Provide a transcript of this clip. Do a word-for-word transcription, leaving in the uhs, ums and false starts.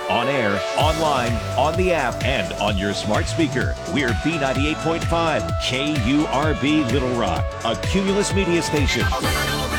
On air, online, on the app, and on your smart speaker. We're B ninety-eight point five K U R B Little Rock, a Cumulus media station.